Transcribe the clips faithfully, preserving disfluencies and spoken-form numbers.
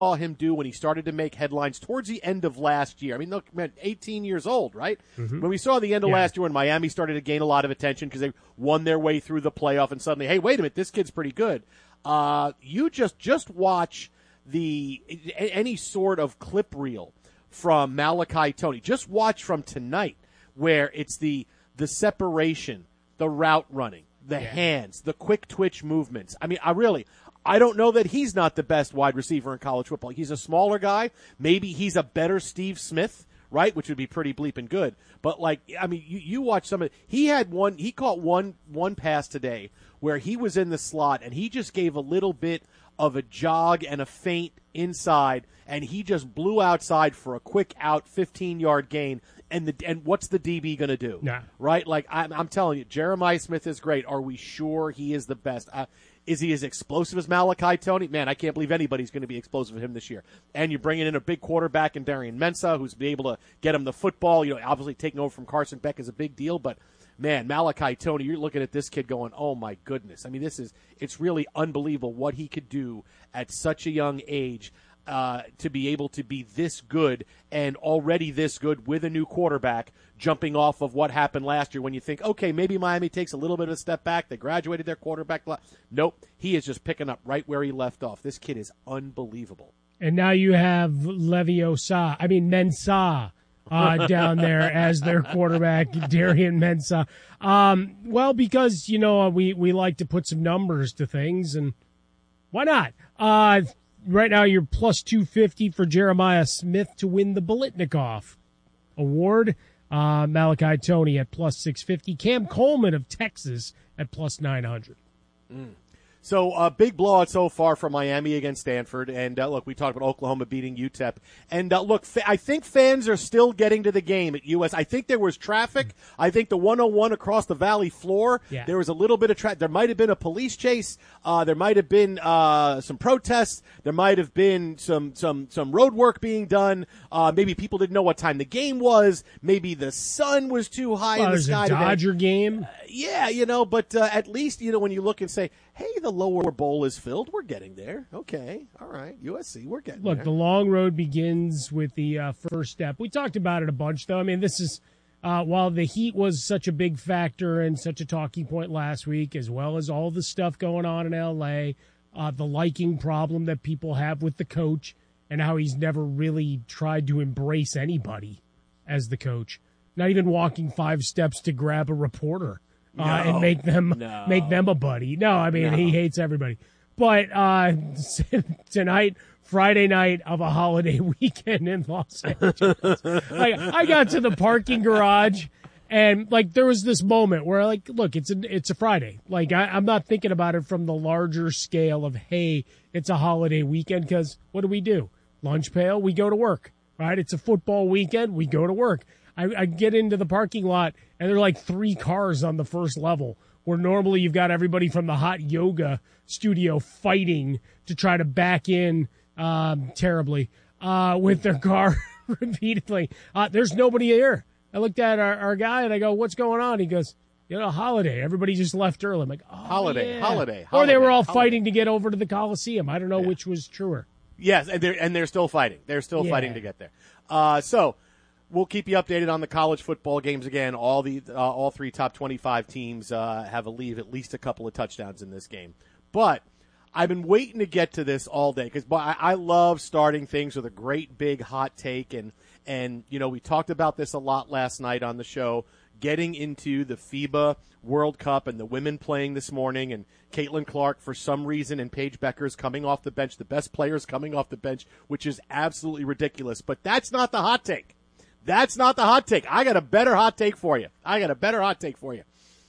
him do when he started to make headlines towards the end of last year. I mean, look, man, eighteen years old, right? Mm-hmm. When we saw the end of yeah. last year when Miami started to gain a lot of attention because they won their way through the playoff and suddenly, hey, wait a minute, this kid's pretty good. Uh, you just just watch the any sort of clip reel from Malachi Tony. Just watch from tonight where it's the the separation, the route running, the yeah. hands, the quick twitch movements. I mean, I really – I don't know that he's not the best wide receiver in college football. He's a smaller guy. Maybe he's a better Steve Smith, right, which would be pretty bleeping good. But, like, I mean, you, you watch some of it. He had one – he caught one one pass today where he was in the slot, and he just gave a little bit of a jog and a feint inside, and he just blew outside for a quick out fifteen-yard gain. And the and what's the D B going to do? Nah. Right? Like, I'm, I'm telling you, Jeremiah Smith is great. Are we sure he is the best? Uh, Is he as explosive as Malachi Tony? Man, I can't believe anybody's going to be explosive with him this year. And you're bringing in a big quarterback in Darian Mensah, who's be able to get him the football. You know, obviously taking over from Carson Beck is a big deal. But, man, Malachi Tony, you're looking at this kid going, oh, my goodness. I mean, this is it's really unbelievable what he could do at such a young age. Uh, to be able to be this good and already this good with a new quarterback jumping off of what happened last year when you think, okay, maybe Miami takes a little bit of a step back. They graduated their quarterback. Nope. He is just picking up right where he left off. This kid is unbelievable. And now you have Leviosa, I mean Mensah uh, down there as their quarterback, Darian Mensah. Um, well, because, you know, we, we like to put some numbers to things, and why not? Uh Right now, you're plus two fifty for Jeremiah Smith to win the Biletnikoff Award. Uh, Malachi Tony at plus six fifty. Cam Coleman of Texas at plus nine hundred. Mm. So, a uh, big blowout so far for Miami against Stanford. And, uh, look, we talked about Oklahoma beating U T E P. And, uh, look, fa- I think fans are still getting to the game at U S. I think there was traffic. I think the one oh one across the valley floor, yeah. there was a little bit of traffic. There might have been a police chase. Uh, there might have been uh, some protests. There might have been some some some road work being done. Uh, maybe people didn't know what time the game was. Maybe the sun was too high well, in the sky. There's a Dodger today. game. Uh, yeah, you know, but uh, at least, you know, when you look and say, hey, the lower bowl is filled. We're getting there. Okay. All right. U S C, we're getting Look, there. the long road begins with the uh, first step. We talked about it a bunch, though. I mean, this is, uh, while the heat was such a big factor and such a talking point last week, as well as all the stuff going on in L A, uh, the liking problem that people have with the coach and how he's never really tried to embrace anybody as the coach, not even walking five steps to grab a reporter. Uh, no, and make them no. make them a buddy. No, I mean, no. he hates everybody. But uh, tonight, Friday night of a holiday weekend in Los Angeles, like, I got to the parking garage, and like there was this moment where, like, look, it's a, it's a Friday. Like, I, I'm not thinking about it from the larger scale of, hey, it's a holiday weekend, because what do we do? Lunch pail, we go to work, right? It's a football weekend, we go to work. I, I get into the parking lot, and there are like three cars on the first level, where normally you've got everybody from the hot yoga studio fighting to try to back in um, terribly uh, with their car repeatedly. Uh, there's nobody here. I looked at our, our guy, and I go, what's going on? He goes, you know, holiday. Everybody just left early. I'm like, oh, holiday, yeah. holiday, Or holiday, they were all holiday. fighting to get over to the Coliseum. I don't know yeah. which was truer. Yes, and they're, and they're still fighting. They're still yeah. fighting to get there. Uh, so... We'll keep you updated on the college football games again. All the uh, all three top twenty-five teams uh, have a leave at least a couple of touchdowns in this game. But I've been waiting to get to this all day because I, I love starting things with a great big hot take. And, and, you know, we talked about this a lot last night on the show, getting into the FIBA World Cup and the women playing this morning, and Caitlin Clark, for some reason, and Paige Beckers coming off the bench, the best players coming off the bench, which is absolutely ridiculous. But that's not the hot take. That's not the hot take. I got a better hot take for you. I got a better hot take for you.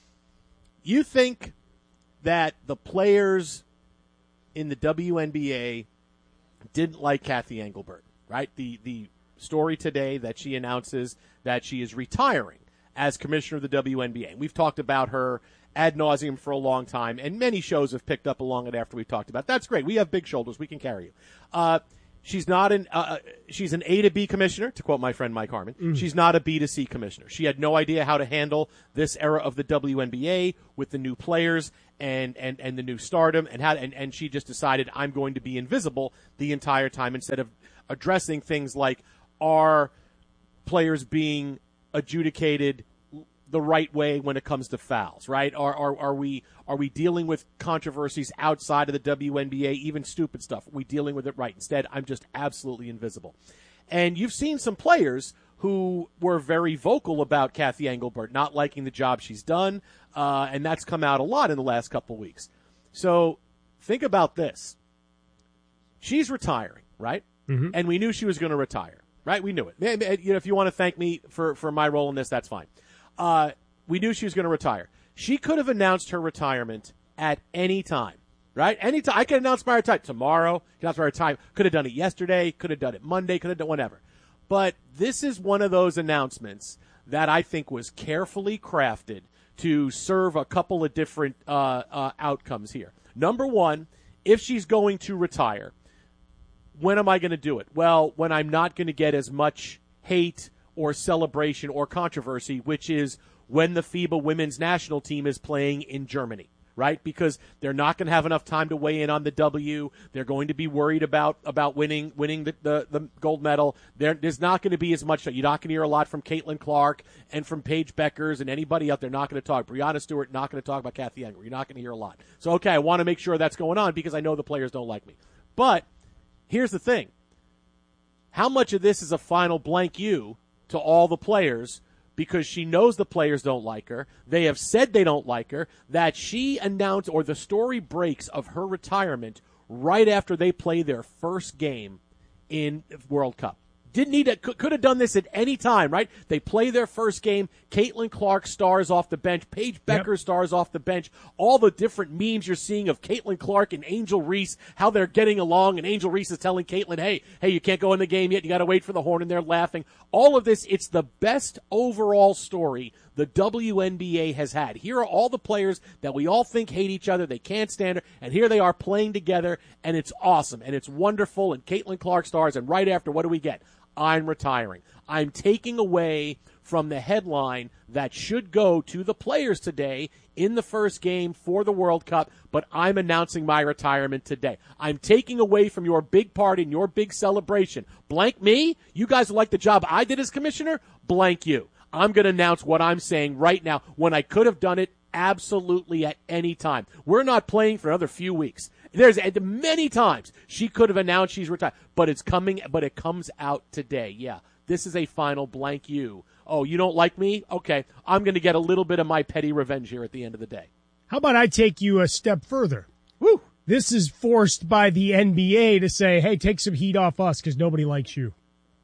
You think that the players in the W N B A didn't like Kathy Engelbert, right? The the story today that she announces that she is retiring as commissioner of the W N B A. And we've talked about her ad nauseum for a long time, and many shows have picked up along it after we've talked about it. That's great. We have big shoulders. We can carry you. Uh, She's not an uh, she's an A to B commissioner, to quote my friend Mike Harmon. Mm. She's not a B to C commissioner. She had no idea how to handle this era of the W N B A with the new players and, and, and the new stardom, and how and, and she just decided, I'm going to be invisible the entire time, instead of addressing things like, are players being adjudicated the right way when it comes to fouls, right? Are, are are we are we dealing with controversies outside of the W N B A, even stupid stuff? Are we dealing with it right? Instead, I'm just absolutely invisible. And you've seen some players who were very vocal about Kathy Engelbert not liking the job she's done, uh, and that's come out a lot in the last couple of weeks. So think about this. She's retiring, right? Mm-hmm. And we knew she was going to retire, right? We knew it. You know, if you want to thank me for, for my role in this, that's fine. Uh, we knew she was going to retire. She could have announced her retirement at any time, right? Any time. I could announce my retirement tomorrow. Could announce my retirement. Could have done it yesterday. Could have done it Monday. Could have done whatever. But this is one of those announcements that I think was carefully crafted to serve a couple of different uh, uh, outcomes here. Number one, if she's going to retire, when am I going to do it? Well, when I'm not going to get as much hate or celebration or controversy, which is when the FIBA women's national team is playing in Germany, right? Because they're not going to have enough time to weigh in on the W. They're going to be worried about about winning winning the, the, the gold medal. There, there's not going to be as much. You're not going to hear a lot from Caitlin Clark and from Paige Beckers and anybody else. They're not going to talk. Breanna Stewart, not going to talk about Kathy Engelbert. You're not going to hear a lot. So, okay, I want to make sure that's going on because I know the players don't like me. But here's the thing. How much of this is a final blank you to all the players, because she knows the players don't like her. They have said they don't like her, that she announced, or the story breaks of her retirement right after they play their first game in World Cup. Didn't need to, could, could have done this at any time, right? They play their first game. Caitlin Clark stars off the bench. Paige Becker yep. stars off the bench. All the different memes you're seeing of Caitlin Clark and Angel Reese, how they're getting along, and Angel Reese is telling Caitlin, hey, hey, you can't go in the game yet. You got to wait for the horn, and they're laughing. All of this, it's the best overall story the W N B A has had. Here are all the players that we all think hate each other. They can't stand her, and here they are playing together, and it's awesome, and it's wonderful, and Caitlin Clark stars, and right after, what do we get? I'm retiring. I'm taking away from the headline that should go to the players today in the first game for the World Cup, but I'm announcing my retirement today. I'm taking away from your big party and your big celebration. Blank me. You guys like the job I did as commissioner? Blank you. I'm going to announce what I'm saying right now when I could have done it absolutely at any time. We're not playing for another few weeks. There's many times she could have announced she's retired, but it's coming, but it comes out today. Yeah, this is a final blank you. Oh, you don't like me? Okay, I'm going to get a little bit of my petty revenge here at the end of the day. How about I take you a step further? Woo! This is forced by the N B A to say, hey, take some heat off us because nobody likes you.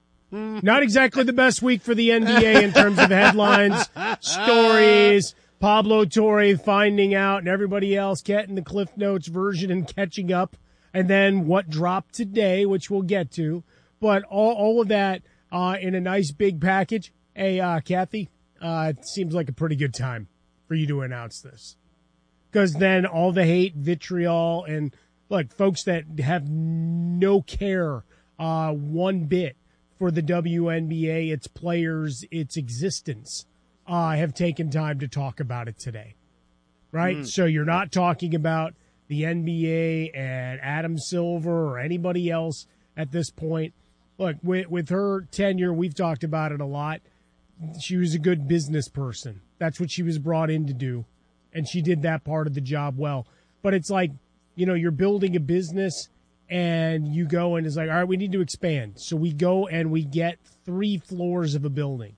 Mm. Not exactly the best week for the N B A in terms of headlines, stories, Pablo Torre finding out and everybody else getting the Cliff Notes version and catching up, and then what dropped today, which we'll get to. But all, all of that uh, in a nice big package. Hey, uh, Kathy, uh, it seems like a pretty good time for you to announce this. Because then all the hate, vitriol, and look, folks that have no care uh, one bit for the W N B A, its players, its existence, uh, have taken time to talk about it today, right? Mm. So you're not talking about the N B A and Adam Silver or anybody else at this point. Look, with, with her tenure, we've talked about it a lot. She was a good business person. That's what she was brought in to do, and she did that part of the job well. But it's like, you know, you're building a business, and you go and it's like, all right, we need to expand. So we go and we get three floors of a building.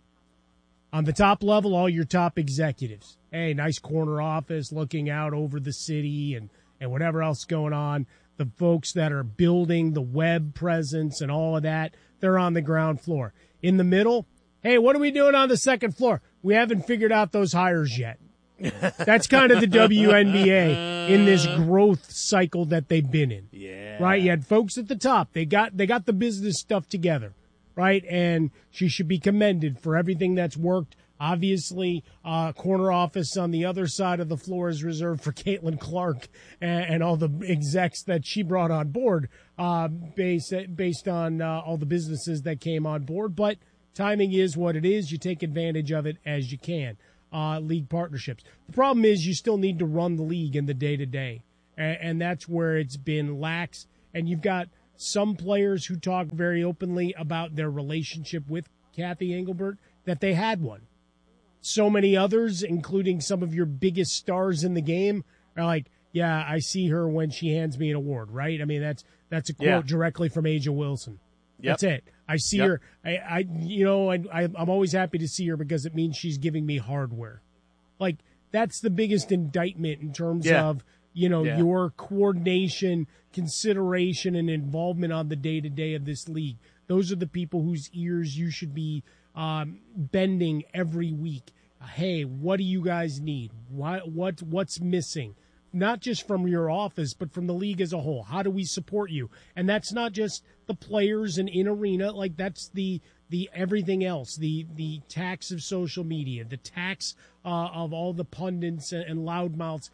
On the top level, all your top executives. Hey, nice corner office looking out over the city and, and whatever else going on. The folks that are building the web presence and all of that, they're on the ground floor. In the middle, hey, what are we doing on the second floor? We haven't figured out those hires yet. That's kind of the W N B A in this growth cycle that they've been in. Yeah. Right? You had folks at the top. They got they got the business stuff together. Right? And she should be commended for everything that's worked Obviously, uh, corner office on the other side of the floor is reserved for Caitlin Clark and, and all the execs that she brought on board, uh, based, based on uh, all the businesses that came on board. But timing is what it is. You take advantage of it as you can. Uh, league partnerships. The problem is you still need to run the league in the day-to-day, and, and that's where it's been lax. And you've got some players who talk very openly about their relationship with Cathy Engelbert, that they had one. So many others, including some of your biggest stars in the game, are like, yeah, I see her when she hands me an award, right? I mean, that's that's a quote yeah. directly from A'ja Wilson. Yep. That's it. I see yep. her. I, I, you know, I, I, I'm always happy to see her because it means she's giving me hardware. Like, that's the biggest indictment in terms yeah. of, you know, yeah. your coordination, consideration, and involvement on the day-to-day of this league. Those are the people whose ears you should be um, bending every week. Hey, what do you guys need? What, what, what's missing? Not just from your office, but from the league as a whole. How do we support you? And that's not just the players and in arena. Like, that's the the everything else, the the tax of social media, the tax uh, of all the pundits and, and loudmouths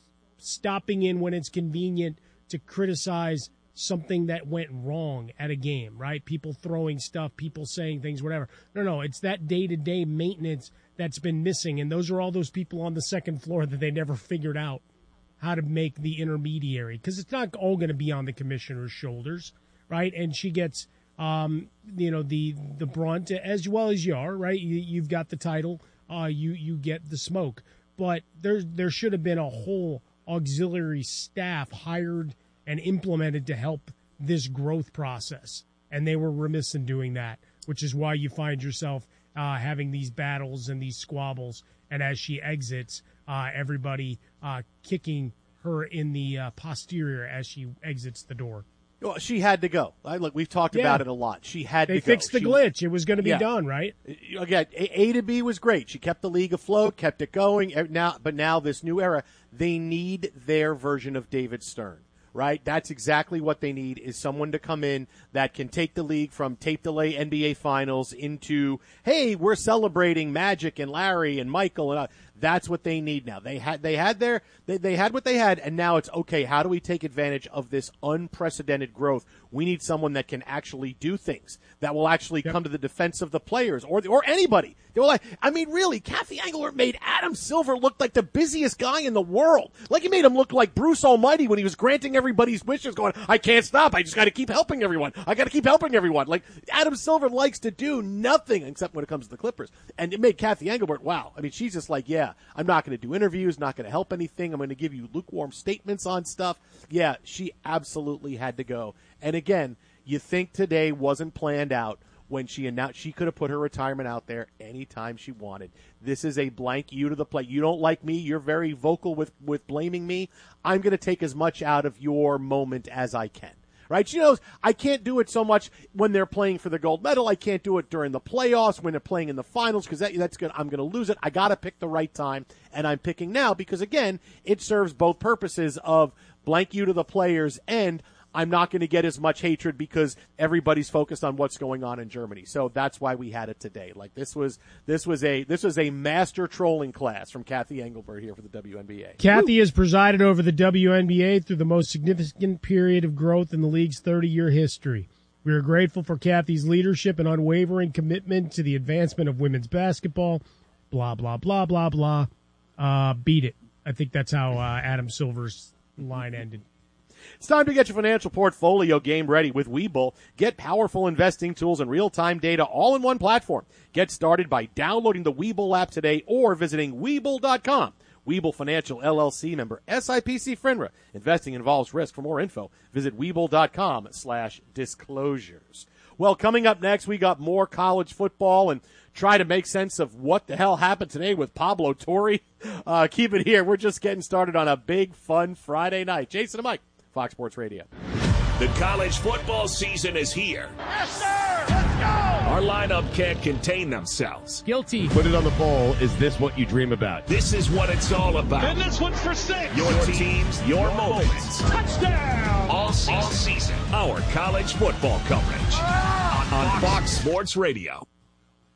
stopping in when it's convenient to criticize something that went wrong at a game, right? People throwing stuff, people saying things, whatever. No, no, it's that day-to-day maintenance that's been missing, and those are all those people on the second floor that they never figured out how to make the intermediary, because it's not all going to be on the commissioner's shoulders, right? And she gets, um, you know, the the brunt, as well as you are, right? You, you've got the title, uh, you you get the smoke, but there there should have been a whole auxiliary staff hired and implemented to help this growth process, and they were remiss in doing that, which is why you find yourself uh, having these battles and these squabbles. And as she exits, uh, everybody uh, kicking her in the uh, posterior as she exits the door. Well, she had to go. I, look, we've talked Yeah. about it a lot. She had They to go. fixed the She- glitch. It was going to be Yeah. done, right? Again, A, A to B was great. She kept the league afloat, kept it going. Ev- Now, but now this new era, they need their version of David Stern, right? That's exactly what they need, is someone to come in that can take the league from tape delay N B A Finals into, hey, we're celebrating Magic and Larry and Michael, and uh, that's what they need now. They had they had their they, they had what they had, and now it's okay. How do we take advantage of this unprecedented growth? We need someone that can actually do things, that will actually Yep. come to the defense of the players or or anybody. They were like, I mean, really, Cathy Engelbert made Adam Silver look like the busiest guy in the world. Like, he made him look like Bruce Almighty when he was granting everybody's wishes, going, I can't stop. I just got to keep helping everyone. I got to keep helping everyone. Like, Adam Silver likes to do nothing except when it comes to the Clippers. And it made Cathy Engelbert, wow. I mean, she's just like, yeah, I'm not going to do interviews, not going to help anything. I'm going to give you lukewarm statements on stuff. Yeah, she absolutely had to go. And again, you think today wasn't planned out. When she announced, she could have put her retirement out there anytime she wanted. This is a blank you to the plate. You don't like me. You're very vocal with, with blaming me. I'm going to take as much out of your moment as I can. Right? She knows I can't do it so much when they're playing for the gold medal. I can't do it during the playoffs when they're playing in the finals, because that, that's gonna, I'm going to lose it. I got to pick the right time, and I'm picking now because, again, it serves both purposes of blank you to the players, and I'm not going to get as much hatred because everybody's focused on what's going on in Germany. So that's why we had it today. Like, this was this was a this was a master trolling class from Cathy Engelbert here for the W N B A. Cathy has presided over the W N B A through the most significant period of growth in the league's thirty-year history. We are grateful for Cathy's leadership and unwavering commitment to the advancement of women's basketball. Blah, blah, blah, blah, blah. Uh, beat it. I think that's how uh, Adam Silver's line ended. It's time to get your financial portfolio game ready with Webull. Get powerful investing tools and real-time data all in one platform. Get started by downloading the Webull app today or visiting Webull dot com. Webull Financial, L L C, member S I P C FINRA. Investing involves risk. For more info, visit Webull dot com slash disclosures. Well, coming up next, we got more college football and try to make sense of what the hell happened today with Pablo Torre. Uh, keep it here. We're just getting started on a big, fun Friday night. Jason and Mike, Fox Sports Radio. The college football season is here. Yes, sir! Let's go! Our lineup can't contain themselves. Guilty. Put it on the bowl. Is this what you dream about? This is what it's all about. And this one's for six! Your teams, your moments. Touchdown! All season. All season. Our college football coverage. On Fox Sports Radio.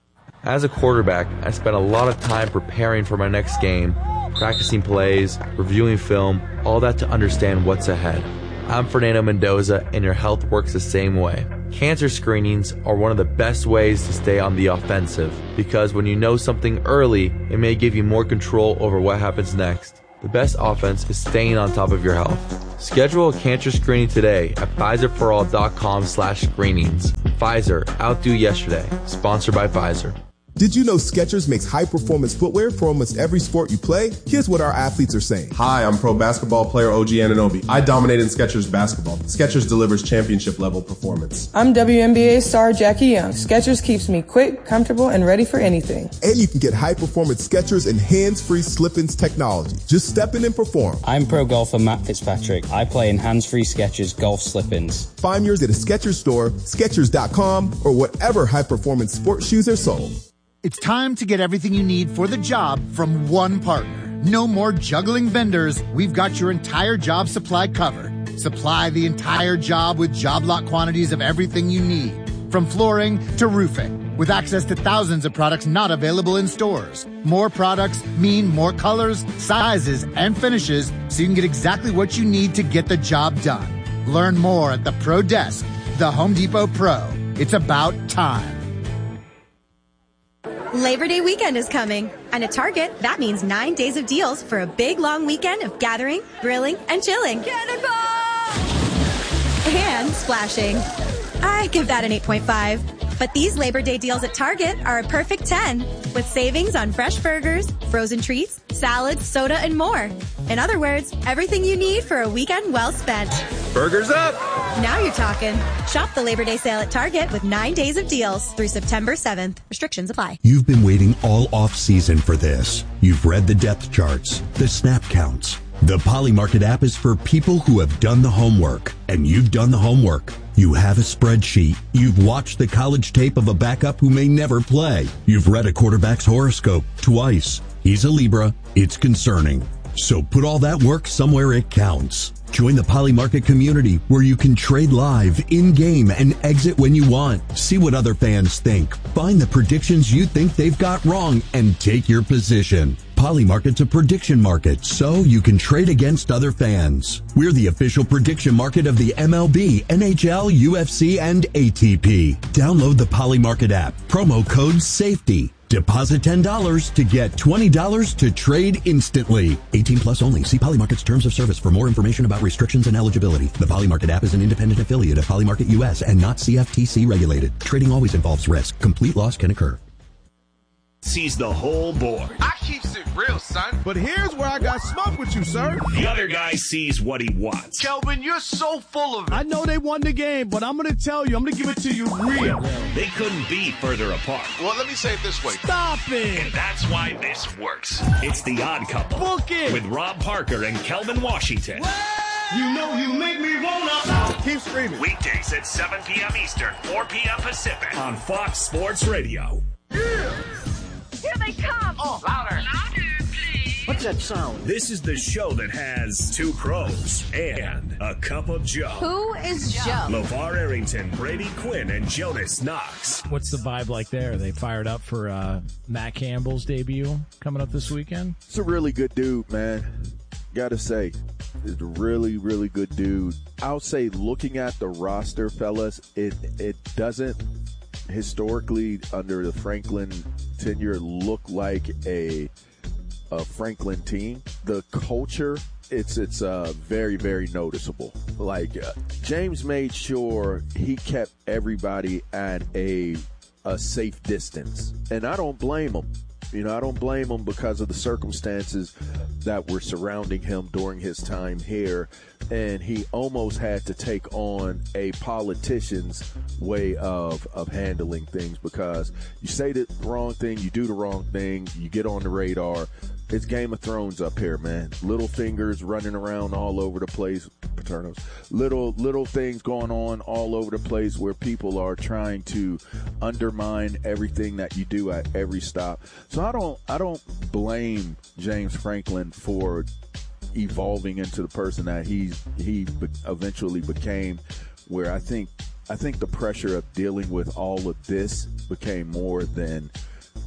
As a quarterback, I spent a lot of time preparing for my next game, practicing plays, reviewing film, all that to understand what's ahead. I'm Fernando Mendoza, and your health works the same way. Cancer screenings are one of the best ways to stay on the offensive, because when you know something early, it may give you more control over what happens next. The best offense is staying on top of your health. Schedule a cancer screening today at Pfizer For All dot com slash screenings. Pfizer, outdo yesterday. Sponsored by Pfizer. Did you know Skechers makes high-performance footwear for almost every sport you play? Here's what our athletes are saying. Hi, I'm pro basketball player O G Anunoby. I dominate in Skechers basketball. Skechers delivers championship-level performance. I'm W N B A star Jackie Young. Skechers keeps me quick, comfortable, and ready for anything. And you can get high-performance Skechers and hands-free slip-ins technology. Just step in and perform. I'm pro golfer Matt Fitzpatrick. I play in hands-free Skechers golf slip-ins. Find yours at a Skechers store, Skechers dot com, or whatever high-performance sports shoes are sold. It's time to get everything you need for the job from one partner. No more juggling vendors. We've got your entire job supply covered. Supply the entire job with job lot quantities of everything you need, from flooring to roofing, with access to thousands of products not available in stores. More products mean more colors, sizes, and finishes, so you can get exactly what you need to get the job done. Learn more at the Pro Desk, the Home Depot Pro. It's about time. Labor Day weekend is coming, and at Target, that means nine days of deals for a big, long weekend of gathering, grilling, and chilling. Cannonball! And splashing. I give that an eight point five. But these Labor Day deals at Target are a perfect ten, with savings on fresh burgers, frozen treats, salads, soda, and more. In other words, everything you need for a weekend well spent. Burgers up! Now you're talking. Shop the Labor Day sale at Target with nine days of deals through September seventh. Restrictions apply. You've been waiting all off-season for this. You've read the depth charts, the snap counts. The Polymarket app is for people who have done the homework, and you've done the homework. You have a spreadsheet. You've watched the college tape of a backup who may never play. You've read a quarterback's horoscope twice. He's a Libra. It's concerning. So put all that work somewhere it counts. Join the Polymarket community where you can trade live, in-game, and exit when you want. See what other fans think. Find the predictions you think they've got wrong and take your position. Polymarket's a prediction market, so you can trade against other fans. We're the official prediction market of the M L B, N H L, U F C, and A T P. Download the Polymarket app. Promo code SAFETY. Deposit ten dollars to get twenty dollars to trade instantly. eighteen plus only. See Polymarket's terms of service for more information about restrictions and eligibility. The Polymarket app is an independent affiliate of Polymarket U S and not C F T C regulated. Trading always involves risk. Complete loss can occur. Sees the whole board. I keeps it real, son. But here's where I got smoke with you, sir. The other guy sees what he wants. Kelvin, you're so full of it. I know they won the game, but I'm going to tell you, I'm going to give it to you real. They couldn't be further apart. Well, let me say it this way. Stop it. And that's why this works. It's The Odd Couple. Book it. With Rob Parker and Kelvin Washington. You know you make me wanna. Keep screaming. Weekdays at seven p.m. Eastern, four p.m. Pacific on Fox Sports Radio. Yeah. Here they come! Oh, louder! Louder, please! What's that sound? This is the show that has two pros and a cup of Joe. Who is Joe? LeVar Arrington, Brady Quinn, and Jonas Knox. What's the vibe like there? Are they fired up for uh, Matt Campbell's debut coming up this weekend? It's a really good dude, man. Gotta say, it's a really, really good dude. I'll say, looking at the roster, fellas, it it doesn't historically under the Franklin tenure look like a a Franklin team. The culture, it's it's uh very, very noticeable. Like uh, James made sure he kept everybody at a a safe distance, and I don't blame him. You know, I don't blame him because of the circumstances that were surrounding him during his time here. And he almost had to take on a politician's way of, of handling things, because you say the wrong thing, you do the wrong thing, you get on the radar. It's Game of Thrones up here, man. Little fingers running around all over the place. Paternos. Little little things going on all over the place where people are trying to undermine everything that you do at every stop. So I don't I don't blame James Franklin for evolving into the person that he he be- eventually became, where I think I think the pressure of dealing with all of this became more than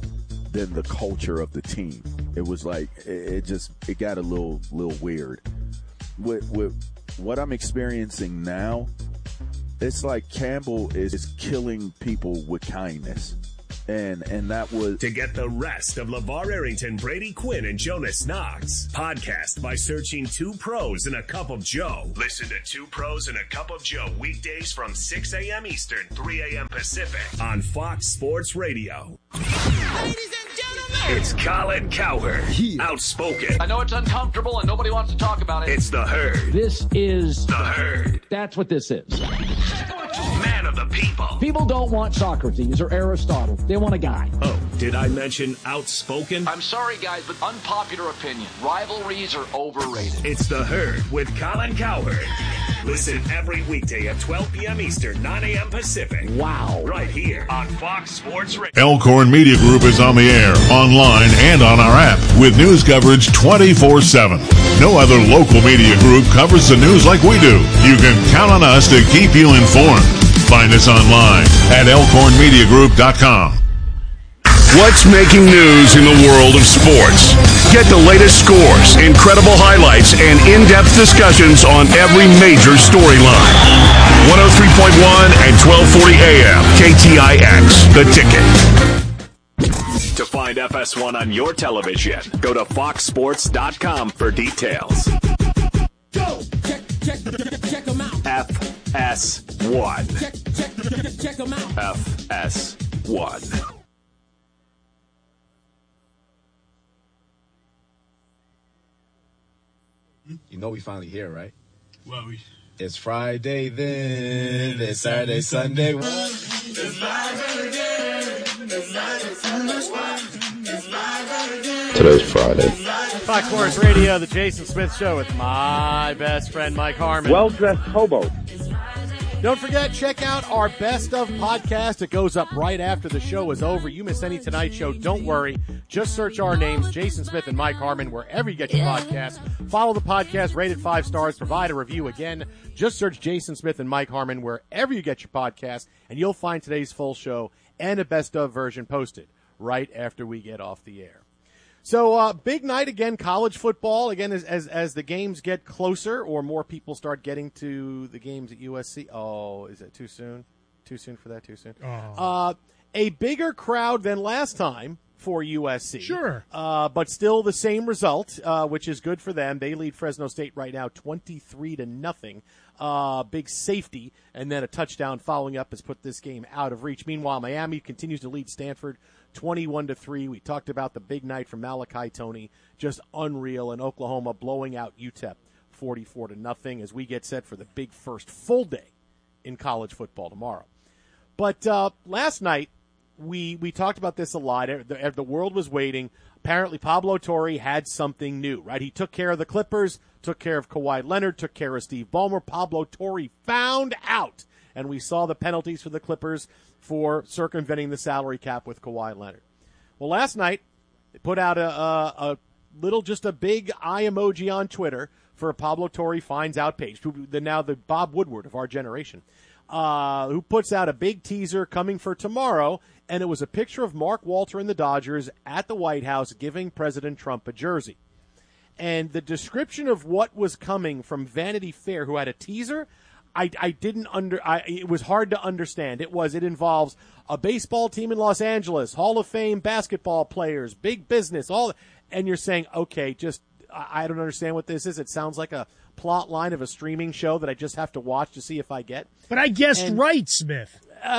than the culture of the team. It was like it, it just it got a little little weird. With with what I'm experiencing now, it's like Campbell is killing people with kindness. And and that was... To get the rest of LeVar Arrington, Brady Quinn, and Jonas Knox, podcast by searching Two Pros and a Cup of Joe. Listen to Two Pros and a Cup of Joe weekdays from six a.m. Eastern, three a.m. Pacific on Fox Sports Radio. Ladies and gentlemen, it's Colin Cowherd, outspoken. I know it's uncomfortable and nobody wants to talk about it. It's the Herd. This is the Herd. That's what this is. Man of the people. People don't want Socrates or Aristotle. They want a guy. Oh, did I mention outspoken? I'm sorry, guys, but unpopular opinion. Rivalries are overrated. It's the Herd with Colin Cowherd. Listen every weekday at twelve p.m. Eastern, nine a.m. Pacific. Wow. Right here on Fox Sports Radio. Elkhorn Media Group is on the air, online, and on our app with news coverage twenty-four seven. No other local media group covers the news like we do. You can count on us to keep you informed. Find us online at elkhorn media group dot com. What's making news in the world of sports? Get the latest scores, incredible highlights, and in-depth discussions on every major storyline. one oh three point one and twelve forty A M, K T I X, The Ticket. To find F S one on your television, go to fox sports dot com for details. go. Check, check, check them out. F S one. Check, check, check them out. F S one. You know we finally here, right? Well, we... It's Friday then, it's Saturday, Sunday. Today's Friday. Fox Sports Radio, the Jason Smith Show with my best friend Mike Harmon. Well-dressed hobo. Don't forget, check out our Best of podcast. It goes up right after the show is over. You miss any Tonight Show, don't worry. Just search our names, Jason Smith and Mike Harmon, wherever you get your podcast. Follow the podcast, rate it five stars, provide a review. Again, just search Jason Smith and Mike Harmon wherever you get your podcast, and you'll find today's full show and a Best of version posted right after we get off the air. So, uh, big night again, college football. Again, as, as as the games get closer or more people start getting to the games at U S C. Oh, is it too soon? Too soon for that? Too soon? Oh. Uh, a bigger crowd than last time for U S C. Sure. Uh, but still the same result, uh, which is good for them. They lead Fresno State right now twenty-three to nothing. Uh, big safety, and then a touchdown following up has put this game out of reach. Meanwhile, Miami continues to lead Stanford twenty-one to three. We talked about the big night from Malachi Toney, just unreal, and Oklahoma blowing out U T E P forty-four to nothing as we get set for the big first full day in college football tomorrow. But uh, last night, we we talked about this a lot. The, the world was waiting. Apparently, Pablo Torre had something new, right? He took care of the Clippers, took care of Kawhi Leonard, took care of Steve Ballmer. Pablo Torre found out, and we saw the penalties for the Clippers for circumventing the salary cap with Kawhi Leonard. Well, last night, they put out a, a, a little, just a big eye emoji on Twitter for a Pablo Torre finds out page, the, now the Bob Woodward of our generation, uh, who puts out a big teaser coming for tomorrow, and it was a picture of Mark Walter and the Dodgers at the White House giving President Trump a jersey. And the description of what was coming from Vanity Fair, who had a teaser, I, I didn't under. I, it was hard to understand. It was. It involves a baseball team in Los Angeles, Hall of Fame basketball players, big business, all. And you're saying, okay, just I, I don't understand what this is. It sounds like a plot line of a streaming show that I just have to watch to see if I get. But I guessed and, right, Smith.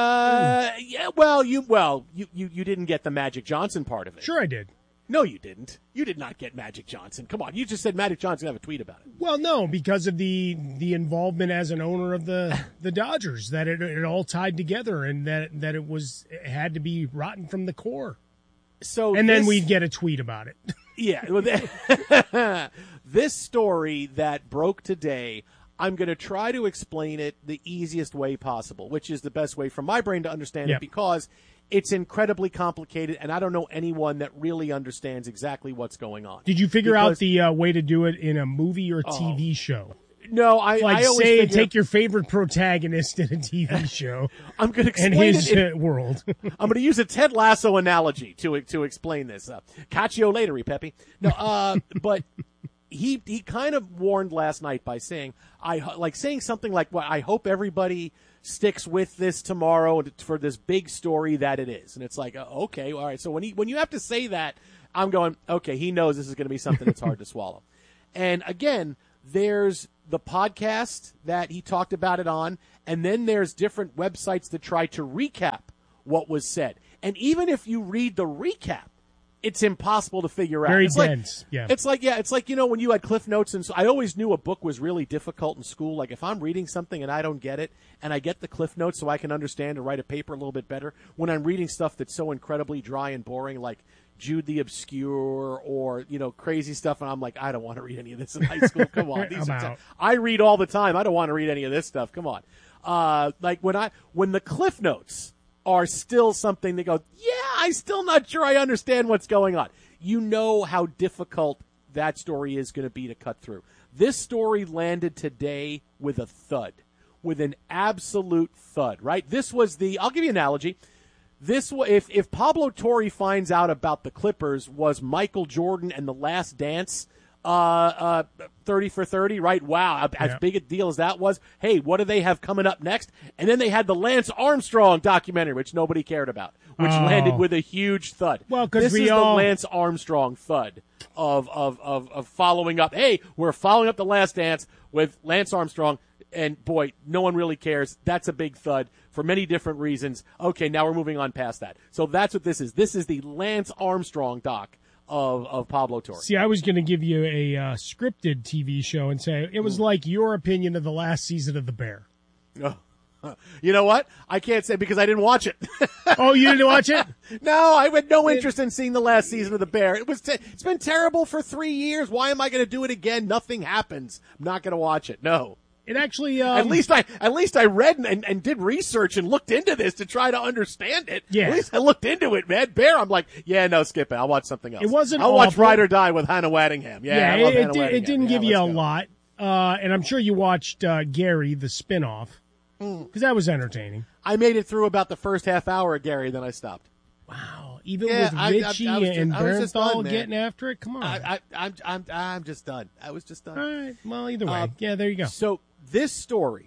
Uh, yeah. Well, you well you, you you didn't get the Magic Johnson part of it. Sure, I did. No, you didn't. You did not get Magic Johnson. Come on, you just said Magic Johnson have a tweet about it. Well, no, because of the the involvement as an owner of the, the Dodgers, that it, it all tied together, and that that it was it had to be rotten from the core. So, and this, then we'd get a tweet about it. Yeah, well, this story that broke today, I'm going to try to explain it the easiest way possible, which is the best way for my brain to understand yep. it, because it's incredibly complicated, and I don't know anyone that really understands exactly what's going on. Did you figure because, out the uh, way to do it in a movie or T V oh, show? No, I, like I always say figure, take your favorite protagonist in a T V show. I'm going to and explain his it. in- uh, world. I'm going to use a Ted Lasso analogy to to explain this. Uh, catch you later, Pepe. No, uh, but he he kind of warned last night by saying I ho- like saying something like, "Well, I hope everybody sticks with this tomorrow for this big story that it is." And it's like, uh, okay, all right. So when he when you have to say that, I'm going, okay, he knows this is going to be something that's hard to swallow. And again, there's the podcast that he talked about it on, and then there's different websites that try to recap what was said. And even if you read the recap, it's impossible to figure out. Very it's dense, like, yeah. It's like, yeah, it's like, you know, when you had Cliff Notes, and so I always knew a book was really difficult in school. Like, if I'm reading something and I don't get it, and I get the Cliff Notes so I can understand and write a paper a little bit better, when I'm reading stuff that's so incredibly dry and boring, like Jude the Obscure or, you know, crazy stuff, and I'm like, I don't want to read any of this in high school. Come on. These I'm are out. t- I read all the time. I don't want to read any of this stuff. Come on. Uh, like, when I when the Cliff Notes are still something that go, yeah, I'm still not sure I understand what's going on. You know how difficult that story is going to be to cut through. This story landed today with a thud, with an absolute thud, right? This was the, I'll give you an analogy. This, if, if Pablo Torre finds out about the Clippers was Michael Jordan and The Last Dance, uh, uh, thirty for thirty, right? Wow, as Yeah. big a deal as that was. Hey, what do they have coming up next? And then they had the Lance Armstrong documentary, which nobody cared about, which Oh. landed with a huge thud. Well, 'cause this we is all- the Lance Armstrong thud of, of, of, of following up. Hey, we're following up The Last Dance with Lance Armstrong. And, boy, no one really cares. That's a big thud for many different reasons. Okay, now we're moving on past that. So that's what this is. This is the Lance Armstrong doc of, of Pablo Torre. See, I was going to give you a uh, scripted T V show and say it was like your opinion of the last season of The Bear. Oh. You know what? I can't say because I didn't watch it. Oh, you didn't watch it? No, I had no interest in seeing the last season of The Bear. It was. Te- it's been terrible for three years. Why am I going to do it again? Nothing happens. I'm not going to watch it. No. It actually. Um, At least I, at least I read and, and did research and looked into this to try to understand it. Yeah. At least I looked into it, man. Bear, I'm like, yeah, no, skip it. I'll watch something else. It wasn't I'll watch awful. Ride or Die with Hannah Waddingham. Yeah, Yeah, I love it, it, Hannah did, Waddingham. it didn't Yeah, give you let's a go. lot. Uh, and I'm sure you watched uh, Gary, the spinoff, because that was entertaining. I made it through about the first half hour of Gary, then I stopped. Wow. Even Yeah, with I- I- Richie I was just- and I was just Bernthal done, man. getting after it? Come on. I, I, I'm, I'm, I'm just done. I was just done. All right. Well, either way. Uh, yeah, there you go. So this story,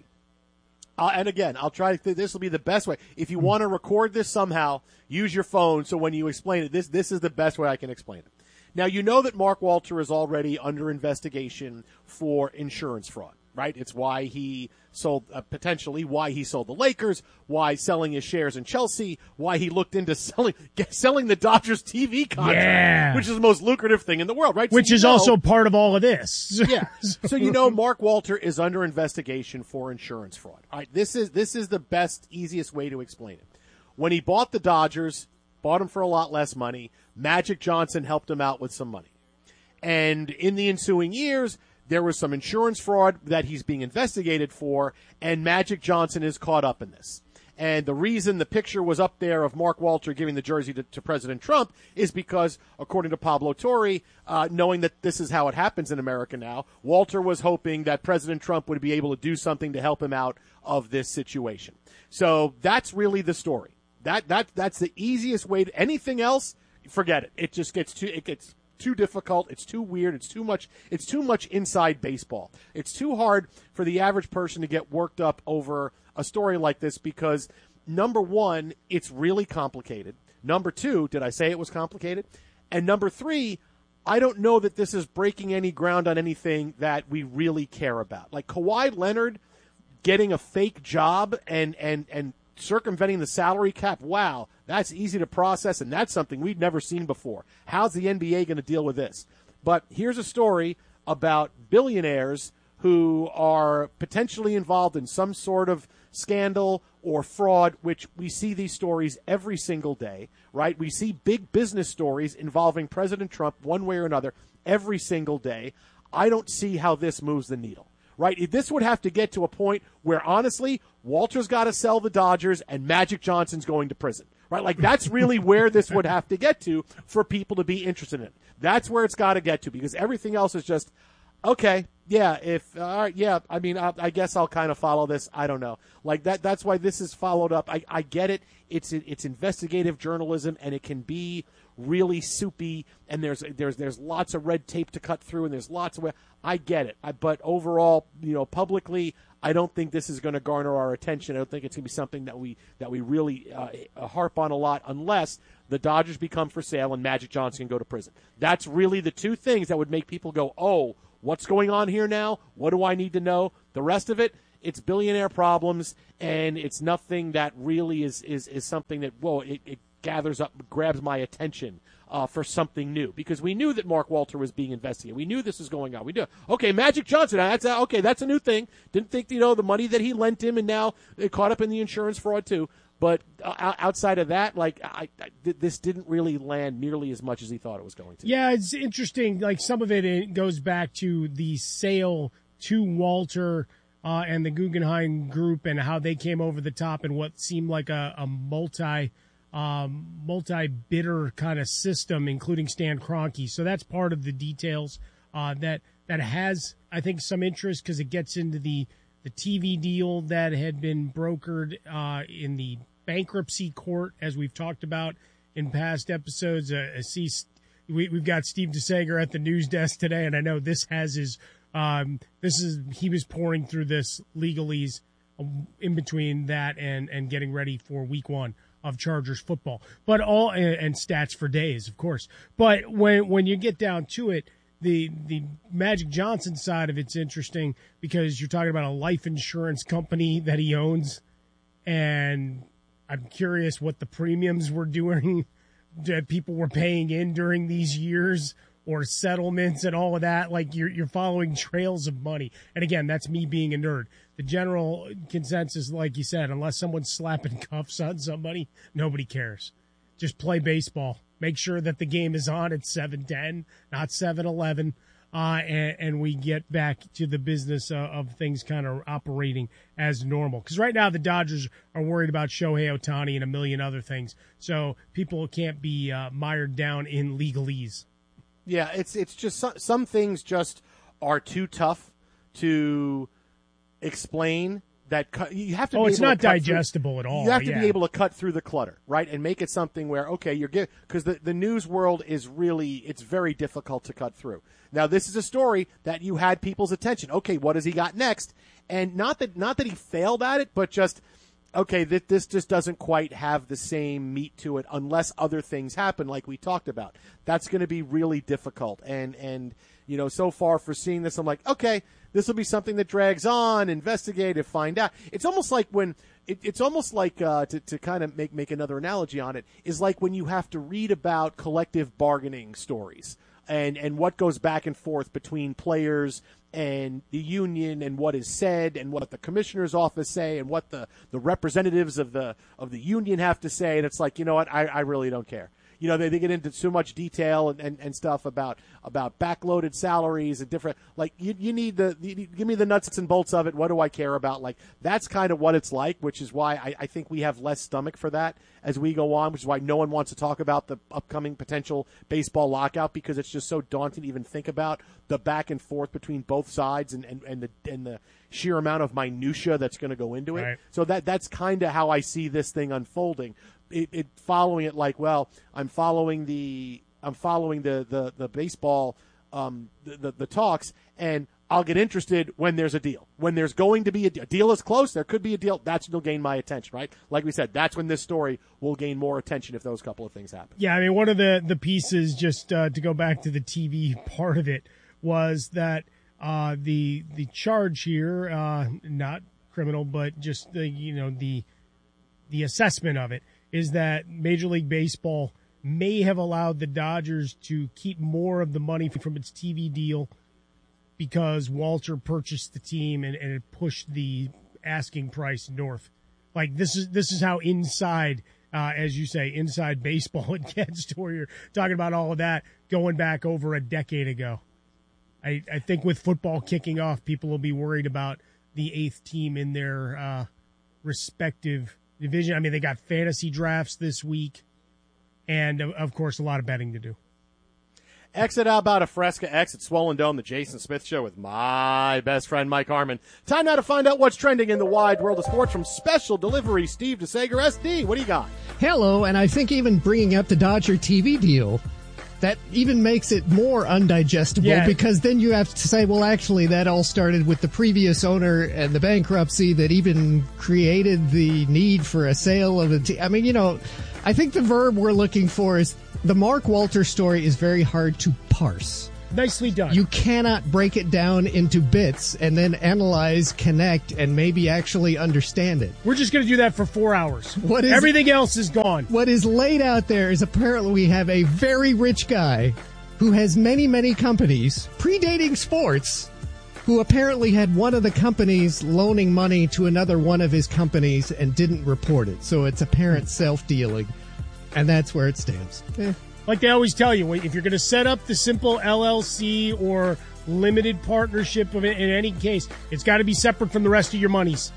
uh, and again, I'll try to. Th- this will be the best way. If you want to record this somehow, use your phone. So when you explain it, this this is the best way I can explain it. Now you know that Mark Walter is already under investigation for insurance fraud, right? It's why he sold uh, potentially why he sold the Lakers, why selling his shares in Chelsea, why he looked into selling get, selling the Dodgers T V contract, Yeah. which is the most lucrative thing in the world, right? So Which you is know- also part of all of this. yeah. So you know Mark Walter is under investigation for insurance fraud. All right, this is this is the best, easiest way to explain it. When he bought the Dodgers, bought them for a lot less money. Magic Johnson helped him out with some money. And in the ensuing years, there was some insurance fraud that he's being investigated for, and Magic Johnson is caught up in this. And the reason the picture was up there of Mark Walter giving the jersey to, to President Trump is because, according to Pablo Torre, uh, knowing that this is how it happens in America now, Walter was hoping that President Trump would be able to do something to help him out of this situation. So that's really the story. That that that's the easiest way to anything else, forget it. It just gets too it gets too difficult, it's too weird, it's too much it's too much inside baseball. It's too hard for the average person to get worked up over a story like this because number one, it's really complicated. Number two, did I say it was complicated? And number three, I don't know that this is breaking any ground on anything that we really care about. Like Kawhi Leonard getting a fake job and and and circumventing the salary cap, wow, that's easy to process, and that's something we've never seen before. How's the N B A going to deal with this? But here's a story about billionaires who are potentially involved in some sort of scandal or fraud, which we see these stories every single day, right? We see big business stories involving President Trump one way or another every single day. I don't see how this moves the needle. Right, this would have to get to a point where, honestly, Walter's got to sell the Dodgers and Magic Johnson's going to prison. Right, like that's really where this would have to get to for people to be interested in it. That's where it's got to get to because everything else is just, Okay. Yeah, if all right, yeah, I mean, I, I guess I'll kind of follow this. I don't know, like that. That's why this is followed up. I, I get it. It's it's investigative journalism, and it can be really soupy. And there's there's there's lots of red tape to cut through, and there's lots of. I get it, I, but overall, you know, publicly, I don't think this is going to garner our attention. I don't think it's going to be something that we that we really uh, harp on a lot, unless the Dodgers become for sale and Magic Johnson can go to prison. That's really the two things that would make people go, oh. What's going on here now? What do I need to know? The rest of it, it's billionaire problems, and it's nothing that really is is, is something that, whoa, it, it gathers up, grabs my attention uh, for something new. Because we knew that Mark Walter was being investigated. We knew this was going on. We knew, okay, Magic Johnson, that's a, okay, that's a new thing. Didn't think, you know, the money that he lent him, and now it caught up in the insurance fraud too. But uh, outside of that, like I, I, this didn't really land nearly as much as he thought it was going to. Yeah, it's interesting. Like some of it, it goes back to the sale to Walter uh, and the Guggenheim Group and how they came over the top and what seemed like a, a multi um, multi bidder kind of system, including Stan Kroenke. So that's part of the details uh, that that has, I think, some interest because it gets into the. The T V deal that had been brokered uh, in the bankruptcy court, as we've talked about in past episodes. Uh, I see we, we've got Steve DeSager at the news desk today, and I know this has his. Um, this is he was pouring through this legalese in between that and and getting ready for week one of Chargers football, but all and, and stats for days, of course. But when when you get down to it. The the Magic Johnson side of it's interesting because you're talking about a life insurance company that he owns, and I'm curious what the premiums were doing that people were paying in during these years or settlements and all of that. Like you're you're following trails of money. And again, that's me being a nerd. The general consensus, like you said, unless someone's slapping cuffs on somebody, nobody cares. Just play baseball. Make sure that the game is on at seven ten, not seven eleven, uh, and, and we get back to the business uh, of things kind of operating as normal. Because right now the Dodgers are worried about Shohei Ohtani and a million other things, so people can't be uh, mired down in legalese. Yeah, it's it's just some, some things just are too tough to explain. That cut, you have to. Oh, be it's able not to cut digestible through, at all. You have to yeah. be able to cut through the clutter, right, and make it something where okay, you're getting because the the news world is really it's very difficult to cut through. Now, this is a story that you had people's attention. Okay, what has he got next? And not that not that he failed at it, but just okay, this this just doesn't quite have the same meat to it unless other things happen, like we talked about. That's going to be really difficult, and and you know, so far for seeing this, I'm like, okay. This will be something that drags on, investigate, find out. It's almost like when it, it's almost like uh, to to kind of make make another analogy on it is like when you have to read about collective bargaining stories and and what goes back and forth between players and the union and what is said and what the commissioner's office say and what the, the representatives of the of the union have to say, and it's like, you know what, I, I really don't care. You know, they, they get into so much detail and, and, and stuff about about backloaded salaries and different, like, you, you need the, you, give me the nuts and bolts of it. What do I care about? Like, that's kind of what it's like, which is why I, I think we have less stomach for that as we go on, which is why no one wants to talk about the upcoming potential baseball lockout because it's just so daunting to even think about the back and forth between both sides and, and, and the and the sheer amount of minutia that's going to go into it. Right. So that that's kind of how I see this thing unfolding. It, it following it like, well, I'm following the I'm following the the the baseball um, the, the the talks, and I'll get interested when there's a deal. When there's going to be a deal, a deal is close. There could be a deal. That's what'll gain my attention, right? Like we said, that's when this story will gain more attention if those couple of things happen. Yeah, I mean, one of the the pieces, just uh, to go back to the T V part of it, was that uh, the the charge here, uh, not criminal, but just the you know the the assessment of it. Is that Major League Baseball may have allowed the Dodgers to keep more of the money from its T V deal because Walter purchased the team and, and it pushed the asking price north. Like this is this is how inside, uh, as you say, inside baseball it gets to where you're talking about all of that going back over a decade ago. I, I think with football kicking off, people will be worried about the eighth team in their uh, respective division. I mean, they got fantasy drafts this week, and of course, a lot of betting to do. Exit out about a Fresca, exit Swollen Dome, the Jason Smith Show with my best friend Mike Harmon. Time now to find out what's trending in the wide world of sports from Special Delivery Steve DeSager. S D, what do you got? Hello, and I think even bringing up the Dodger T V deal, that even makes it more undigestible Yeah. because then you have to say, well, actually, that all started with the previous owner and the bankruptcy that even created the need for a sale of a team. I mean, you know, I think the verb we're looking for is the Mark Walter story is very hard to parse. Nicely done. You cannot break it down into bits and then analyze, connect, and maybe actually understand it. We're just going to do that for four hours. What is, Everything else is gone. What is laid out there is apparently we have a very rich guy who has many, many companies, predating sports, who apparently had one of the companies loaning money to another one of his companies and didn't report it. So it's apparent self-dealing, and that's where it stands. Eh. Like they always tell you, if you're going to set up the simple L L C or limited partnership of it, in any case, it's got to be separate from the rest of your monies.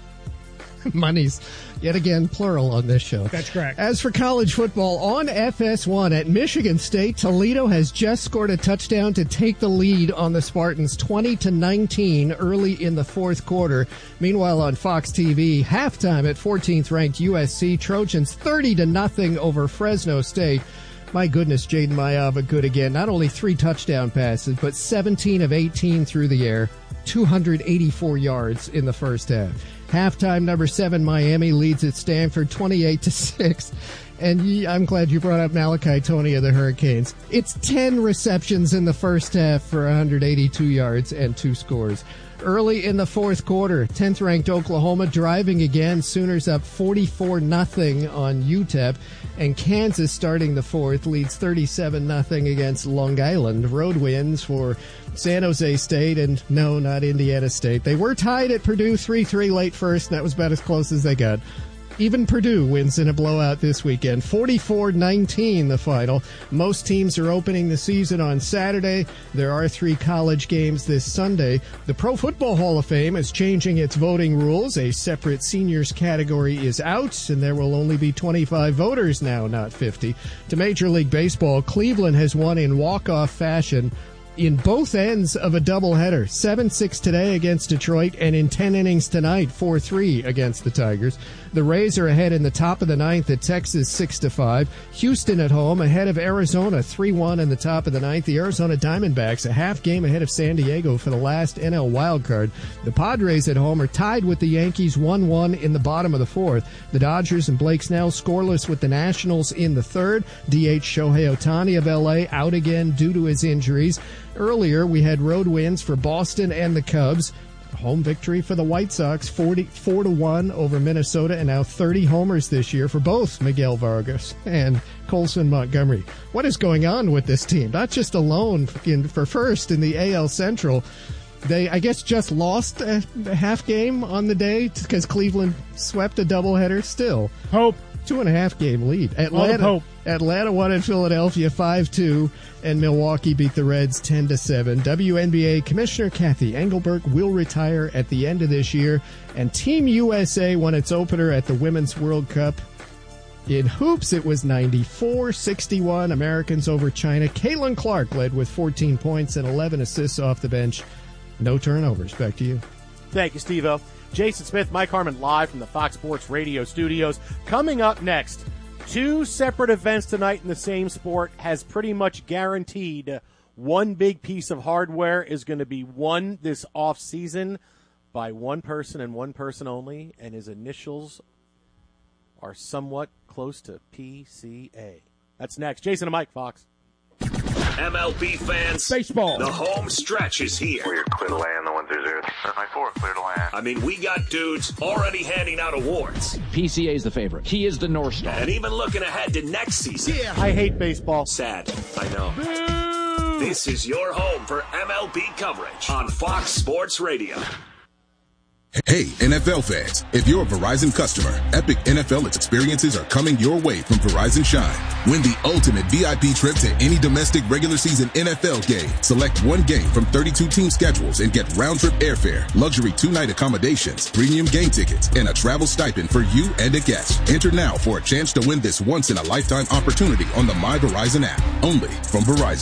Monies. Yet again, plural on this show. That's correct. As for college football, on F S one at Michigan State, Toledo has just scored a touchdown to take the lead on the Spartans twenty to nineteen early in the fourth quarter. Meanwhile, on Fox T V, halftime at fourteenth ranked U S C, Trojans thirty to nothing over Fresno State. My goodness, Jaden Mayava good again. Not only three touchdown passes, but seventeen of eighteen through the air, two hundred eighty-four yards in the first half. Halftime, number seven, Miami leads at Stanford twenty-eight to six. And I'm glad you brought up Malachi Tony of the Hurricanes. It's ten receptions in the first half for one hundred eighty-two yards and two scores. Early in the fourth quarter, tenth-ranked Oklahoma driving again. Sooners up forty-four nothing on U T E P. And Kansas, starting the fourth, leads thirty-seven nothing against Long Island. Road wins for San Jose State and, no, not Indiana State. They were tied at Purdue three three late first, and that was about as close as they got. Even Purdue wins in a blowout this weekend. forty-four nineteen the final. Most teams are opening the season on Saturday. There are three college games this Sunday. The Pro Football Hall of Fame is changing its voting rules. A separate seniors category is out, and there will only be twenty-five voters now, not fifty. To Major League Baseball, Cleveland has won in walk-off fashion in both ends of a doubleheader. seven six today against Detroit, and in ten innings tonight, four three against the Tigers. The Rays are ahead in the top of the ninth at Texas, six to five. Houston at home ahead of Arizona, three one in the top of the ninth. The Arizona Diamondbacks a half game ahead of San Diego for the last N L wildcard. The Padres at home are tied with the Yankees, one one in the bottom of the fourth. The Dodgers and Blake Snell scoreless with the Nationals in the third. D H Shohei Ohtani of L A out again due to his injuries. Earlier, we had road wins for Boston and the Cubs. Home victory for the White Sox, forty-four to one over Minnesota, and now thirty homers this year for both Miguel Vargas and Colson Montgomery. What is going on with this team? Not just alone in, for first in the A L Central. They, I guess, just lost a, a half game on the day because Cleveland swept a doubleheader. Still, hope. Two and a half game lead. Atlanta, hope. Atlanta won in Philadelphia five two, and Milwaukee beat the Reds ten to seven. W N B A Commissioner Kathy Engelbert will retire at the end of this year, and Team U S A won its opener at the Women's World Cup. In hoops, it was ninety-four sixty-one, Americans over China. Caitlin Clark led with fourteen points and eleven assists off the bench. No turnovers. Back to you. Thank you, Steve-O. Jason Smith, Mike Harmon live from the Fox Sports Radio studios. Coming up next, two separate events tonight in the same sport has pretty much guaranteed one big piece of hardware is going to be won this offseason by one person and one person only, and his initials are somewhat close to P C A. That's next. Jason and Mike, Fox. M L B fans, baseball. The home stretch is here. We're clear to land, the one through zero. seven nine four, clear to land. I mean, we got dudes already handing out awards. P C A is the favorite. He is the North Star. And even looking ahead to next season. Yeah. I hate baseball. Sad, I know. Boo! This is your home for M L B coverage on Fox Sports Radio. Hey, N F L fans, if you're a Verizon customer, epic N F L experiences are coming your way from Verizon Shine. Win the ultimate V I P trip to any domestic regular season N F L game. Select one game from thirty-two team schedules and get round-trip airfare, luxury two-night accommodations, premium game tickets, and a travel stipend for you and a guest. Enter now for a chance to win this once-in-a-lifetime opportunity on the My Verizon app. Only from Verizon.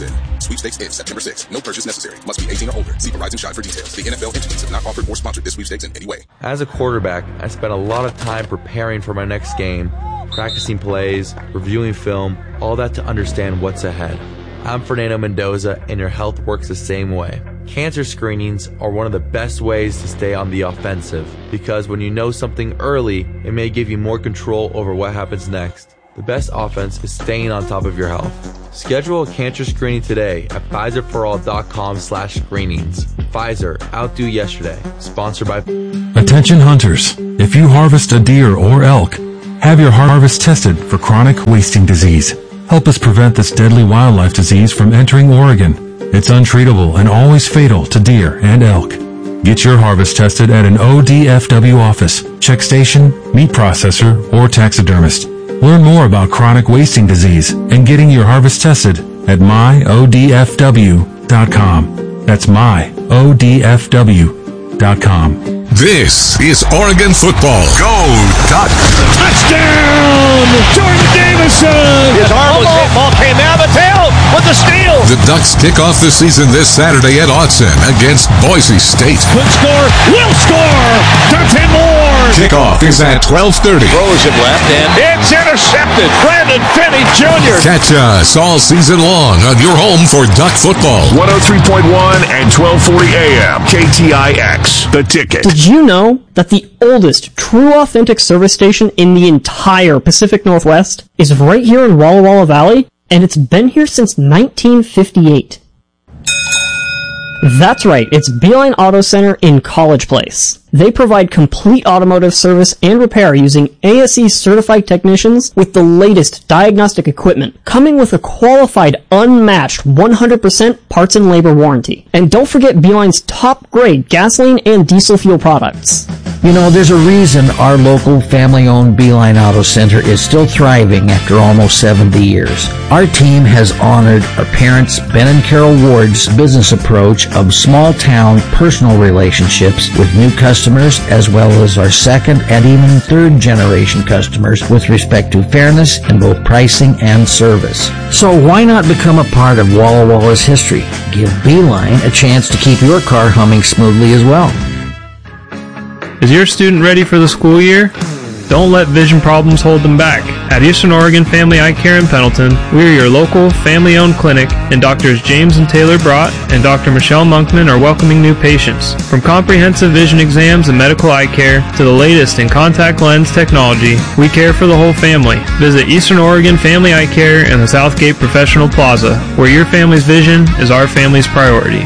Sweepstakes ends September sixth. No purchase necessary. Must be eighteen or older. See Verizon Shine for details. The N F L entities have not offered or sponsored this sweepstakes in any way. As a quarterback, I spent a lot of time preparing for my next game, practicing plays, reviewing film, all that to understand what's ahead. I'm Fernando Mendoza, and your health works the same way. Cancer screenings are one of the best ways to stay on the offensive, because when you know something early, it may give you more control over what happens next. The best offense is staying on top of your health. Schedule a cancer screening today at Pfizer for all dot com slash screenings. Pfizer, outdo yesterday. Sponsored by... Attention hunters. If you harvest a deer or elk, have your harvest tested for chronic wasting disease. Help us prevent this deadly wildlife disease from entering Oregon. It's untreatable and always fatal to deer and elk. Get your harvest tested at an O D F W office, check station, meat processor, or taxidermist. Learn more about chronic wasting disease and getting your harvest tested at my O D F W dot com. That's my O D F W dot com. This is Oregon football. Go Ducks! Touchdown! Jordan Davison! His arm was hit. Ball came out of the tail with the steal. The Ducks kick off the season this Saturday at Autzen against Boise State. Could score, will score! Dante Moore! Kickoff is at twelve thirty. Throws it left and it's intercepted. Brandon Finney Junior Catch us all season long on your home for Duck football. one oh three point one and twelve forty A M K T I X. The Ticket. Did you know that the oldest true authentic service station in the entire Pacific Northwest is right here in Walla Walla Valley, and it's been here since nineteen fifty-eight? That's right, it's Beeline Auto Center in College Place. They provide complete automotive service and repair using A S E certified technicians with the latest diagnostic equipment, coming with a qualified, unmatched one hundred percent parts and labor warranty. And don't forget Beeline's top grade gasoline and diesel fuel products. You know, there's a reason our local family-owned Beeline Auto Center is still thriving after almost seventy years. Our team has honored our parents, Ben and Carol Ward's business approach of small-town personal relationships with new customers, as well as our second and even third-generation customers with respect to fairness in both pricing and service. So why not become a part of Walla Walla's history? Give Beeline a chance to keep your car humming smoothly as well. Is your student ready for the school year? Don't let vision problems hold them back. At Eastern Oregon Family Eye Care in Pendleton, we are your local, family-owned clinic, and Doctors James and Taylor Brott and Doctor Michelle Monkman are welcoming new patients. From comprehensive vision exams and medical eye care to the latest in contact lens technology, we care for the whole family. Visit Eastern Oregon Family Eye Care in the Southgate Professional Plaza, where your family's vision is our family's priority.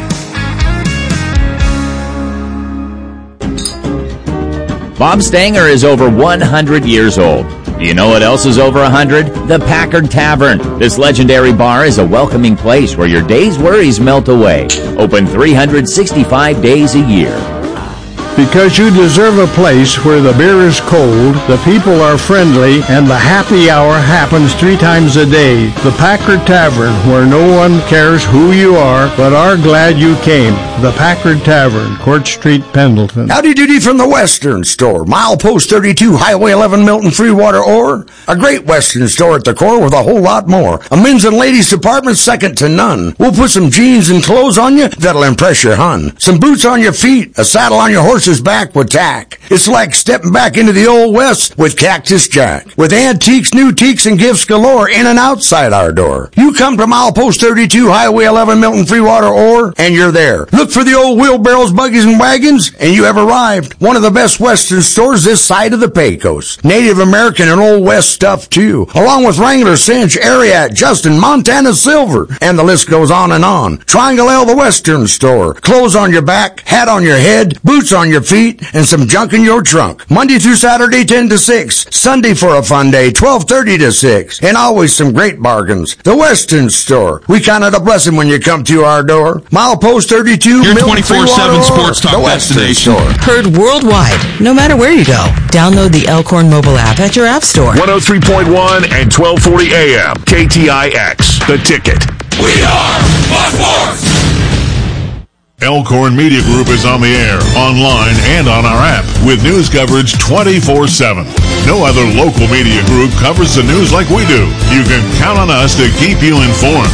Bob Stanger is over one hundred years old. Do you know what else is over one hundred? The Packard Tavern. This legendary bar is a welcoming place where your day's worries melt away. Open three hundred sixty-five days a year. Because you deserve a place where the beer is cold, the people are friendly, and the happy hour happens three times a day. The Packard Tavern, where no one cares who you are, but are glad you came. The Packard Tavern, Court Street, Pendleton. Howdy doody from the Western Store. Milepost thirty-two, Highway eleven, Milton, Freewater, Ore. A great Western store at the core with a whole lot more. A men's and ladies department second to none. We'll put some jeans and clothes on you that'll impress your hun. Some boots on your feet, a saddle on your horse's back with tack. It's like stepping back into the old West with Cactus Jack. With antiques, new teaks, and gifts galore in and outside our door. You come to Milepost thirty-two, Highway eleven, Milton, Freewater, Ore, and you're there. Look for the old wheelbarrows, buggies, and wagons, and you have arrived. One of the best Western stores this side of the Pecos. Native American and Old West stuff, too. Along with Wrangler, Cinch, Ariat, Justin, Montana Silver, and the list goes on and on. Triangle L, the Western Store. Clothes on your back, hat on your head, boots on your feet, and some junk in your trunk. Monday through Saturday, ten to six. Sunday for a fun day, twelve thirty to six. And always some great bargains. The Western Store. We count it a blessing when you come to our door. Milepost thirty-two, your twenty-four seven sports talk destination. Heard worldwide, no matter where you go. Download the Elkhorn mobile app at your app store. one oh three point one and twelve forty A M K T I X. The Ticket. We are Fox Sports. Elkhorn Media Group is on the air, online, and on our app with news coverage twenty-four seven. No other local media group covers the news like we do. You can count on us to keep you informed.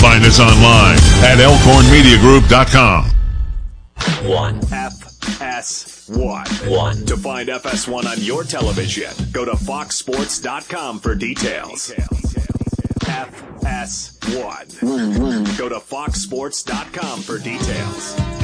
Find us online at elkhorn media group dot com. One. F S one. One. To find F S one on your television, go to fox sports dot com for details. F S one. One. Go to fox sports dot com for details.